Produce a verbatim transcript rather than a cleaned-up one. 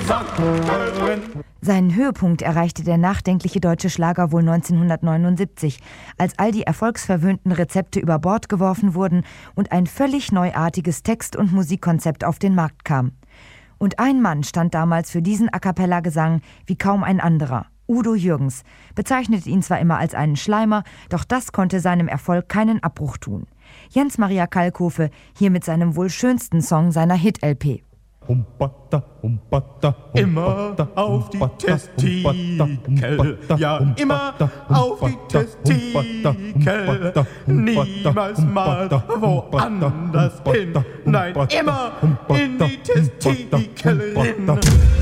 Traktorin. Seinen Höhepunkt erreichte der nachdenkliche deutsche Schlager wohl neunzehnhundertneunundsiebzig, als all die erfolgsverwöhnten Rezepte über Bord geworfen wurden und ein völlig neuartiges Text- und Musikkonzept auf den Markt kam. Und ein Mann stand damals für diesen A-cappella-Gesang wie kaum ein anderer. Udo Jürgens bezeichnete ihn zwar immer als einen Schleimer, doch das konnte seinem Erfolg keinen Abbruch tun. Jens Maria Kalkofe hier mit seinem wohl schönsten Song seiner Hit-L P. Immer auf die Testikel, ja immer auf die Testikel, niemals mal woanders hin, nein, immer in die Testikel hin.